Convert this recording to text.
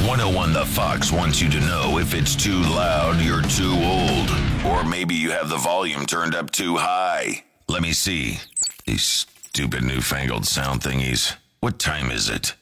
101 The Fox wants you to know if it's too loud, you're too old. Or maybe you have the volume turned up too high. Let me see. These stupid newfangled sound thingies. What time is it?